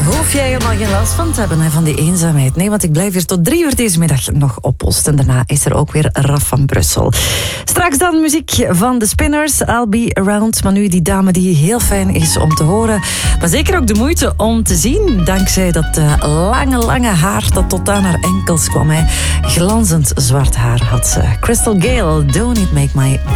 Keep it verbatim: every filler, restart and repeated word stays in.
Hoef jij helemaal geen last van te hebben, hè, van die eenzaamheid. Nee, want ik blijf hier tot drie uur deze middag nog op post. En daarna is er ook weer Raf van Brussel. Straks dan muziek van de Spinners, I'll Be Around. Maar nu die dame die heel fijn is om te horen. Maar zeker ook de moeite om te zien. Dankzij dat uh, lange, lange haar dat tot aan haar enkels kwam. Hè. Glanzend zwart haar had ze. Crystal Gale, Don't It Make My